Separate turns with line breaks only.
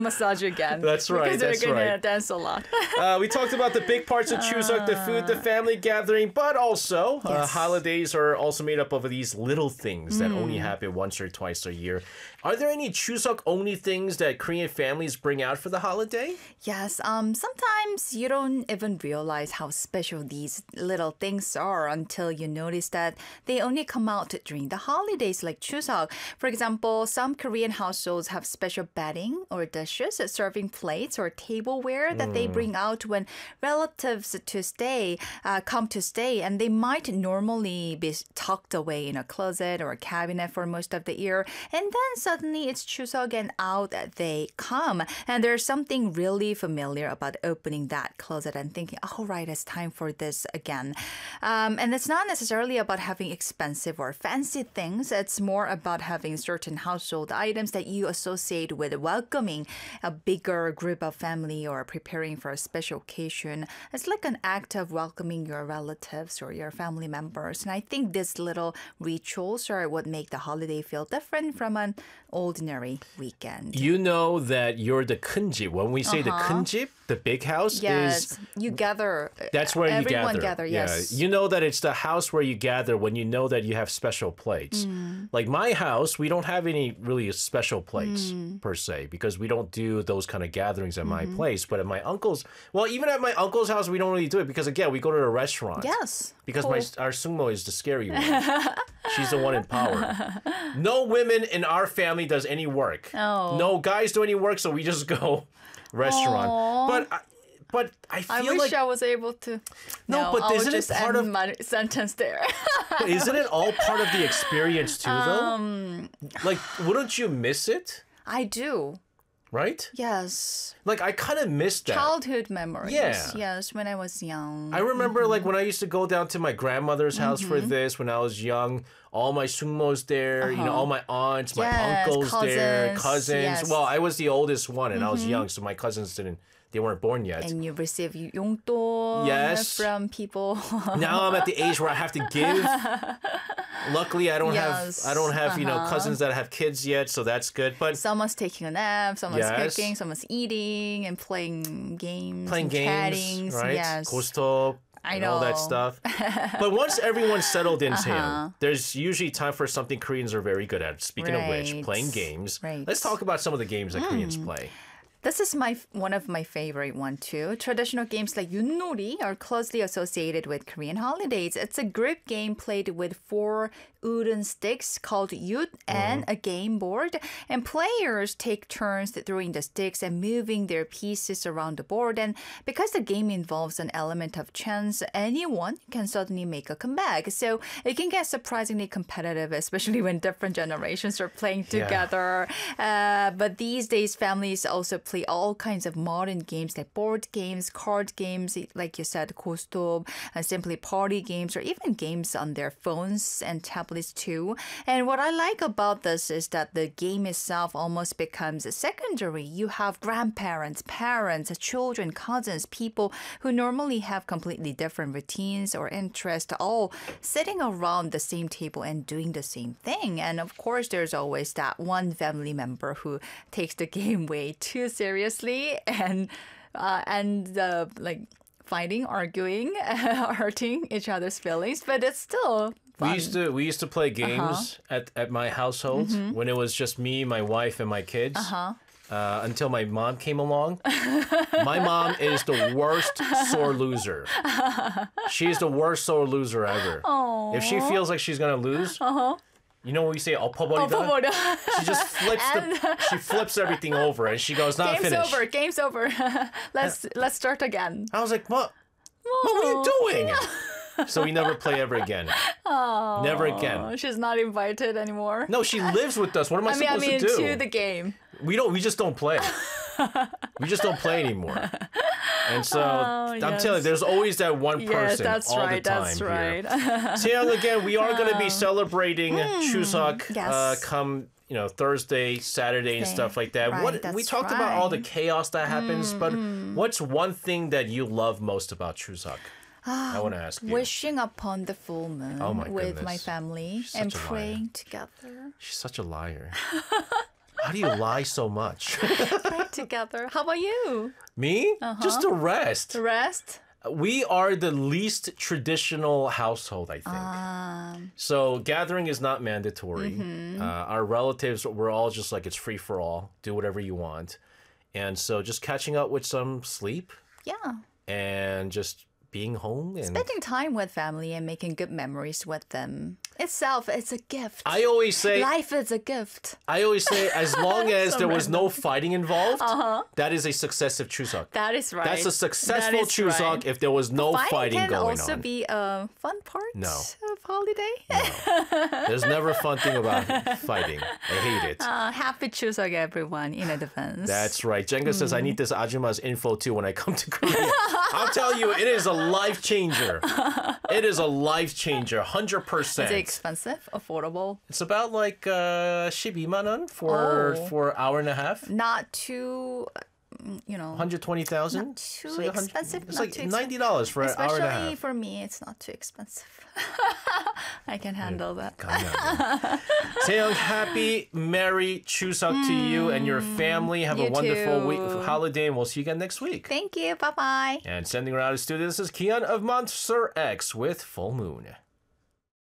massage again.
That's right.
Because they're
That's
gonna
right.
dance a lot.
We talked about the big parts of Chuseok, the food, the family gathering, but also
Yes.
holidays are also made up of these little things that only happen once or twice a year. Are there any Chuseok only things that Korean families bring out for the holiday?
Yes, sometimes you don't even realize how special these little things are until you notice that they only come out during the holidays like Chuseok. For example, some Korean households have special bedding or dishes, serving plates or tableware that they bring out when relatives come to stay, and they might normally be tucked away in a closet or a cabinet for most of the year, and then suddenly it's Chuseok and out they come. And there's something really familiar about opening that closet and thinking, oh, right, it's time for this again. And it's not necessarily about having expensive or fancy things. It's more about having certain household items that you associate with welcoming a bigger group of family or preparing for a special occasion. It's like an act of welcoming your relatives or your family members. And I think these little rituals are what make the holiday feel different from an ordinary weekend.
You know that you're the 큰집. When we say the 큰집, the big house,
Yes,
is
you gather.
that's where you
everyone
gather.
Yes.
Yeah. You know that it's the house where you gather when you know that you have special plates. Like my house, we don't have any really special plates per se because we don't do those kind of gatherings at my place. But at my uncle's, well, even at my uncle's house, we don't really do it because again, we go to a restaurant.
Yes.
Because
cool.
our sungmo is the scary one. She's the one in power. No women in our family does any work.
Oh.
No guys do any work, so we just go restaurant.
Aw.
But I
I
feel
wish
like
I was able to.
No, but
I'll
isn't it
just
part
end
of-
my sentence there?
but isn't it all part of the experience too, though? Like, wouldn't you miss it?
I do.
Right?
Yes.
Like, I kind of missed that.
Childhood memories.
Yeah.
Yes, when I was young.
I remember like when I used to go down to my grandmother's house for this when I was young, all my sungmos there, you know, all my aunts, my
Yes,
uncles there,
cousins,
cousins.
yes.
Well, I was the oldest one and I was young, so my cousins they weren't born yet.
And you receive 용돈
Yes.
from people.
Now I'm at the age where I have to give. Luckily, I don't
Yes.
have you know cousins that have kids yet, so that's good. But
Someone's taking a nap, someone's
Yes.
cooking, someone's eating and playing games.
playing
and
games,
chatting.
right?
Yes.
Ghost
I
and all that
know.
stuff. But once everyone's settled in Seoul, there's usually time for something Koreans are very good at. Speaking of which,
Right.
playing games.
Right.
Let's talk about some of the games that Koreans play.
This is one of my favorite one too. Traditional games like Yunori are closely associated with Korean holidays. It's a group game played with 4 wooden sticks called yut and a game board. And players take turns throwing the sticks and moving their pieces around the board. And because the game involves an element of chance, anyone can suddenly make a comeback. So it can get surprisingly competitive, especially when different generations are playing
Yeah.
together. But these days, families also play all kinds of modern games like board games, card games, like you said, 고스톱, simply party games, or even games on their phones and tablets too. And what I like about this is that the game itself almost becomes secondary. You have grandparents, parents, children, cousins, people who normally have completely different routines or interests, all sitting around the same table and doing the same thing. And of course, there's always that one family member who takes the game way too seriously and like fighting, arguing, hurting each other's feelings. But it's still fun.
We used to play games at my household when it was just me, my wife, and my kids. Until my mom came along. My mom is the worst sore loser. She's the worst sore loser ever. If she feels like she's gonna lose, you know what we say, 엎어버리다? She just flips everything over and she goes, not finished.
Game's over. Let's start again.
I was like, what are you doing? So we never play ever again. Never again.
She's not invited anymore.
No, she lives with us. What am I supposed to do?
To the game.
We just don't play. We just don't play anymore. And so I'm telling you, there's always that one person all the time
That's right.
here. Seong, again, we are going to be celebrating Chuseok
yes.
come Thursday, Saturday, and stuff like that.
Right,
we
that's
talked about all the
right.
chaos that happens, but what's one thing that you love most about Chuseok? I want to ask you.
Wishing upon the full moon
Oh my
with
goodness.
my family
She's
and
such a liar.
praying together.
She's such a liar. How do you lie so much?
Pray together. How about you?
Me? Just a rest.
The rest?
We are the least traditional household, I think. So gathering is not mandatory. Our relatives, we're all just like, it's free for all. Do whatever you want. And so just catching up with some sleep.
Yeah.
And just being home. And
Spending time with family and making good memories with them. Itself, it's a gift.
I always say,
Life is a gift.
as long as there was no fighting involved, that is a successive Chuseok.
That is right.
That's a successful
That is
Chuseok
right.
if there was no fighting
can
going
also
on.
be a fun part
No.
of holiday.
There's never a fun thing about fighting. I hate it.
Happy Chuseok, everyone, in advance.
That's right. Jenga says, I need this Ajuma's info too when I come to Korea. I'll tell you, it is a life changer. It is a life changer, 100%.
Is it expensive? Affordable?
It's about like 12만 원 for hour and a half.
Not too,
120,000.
not too expensive.
It's
not
like
too expensive.
$90 for an hour and a
Especially
half.
for me, it's not too expensive. I can handle that.
Taeyong, happy, merry Chuseok to you and your family. Have a
You
wonderful
too.
holiday, and we'll see you again next week.
Thank you. Bye-bye.
And sending her out of studio, this is Kian of Monster X with Full Moon.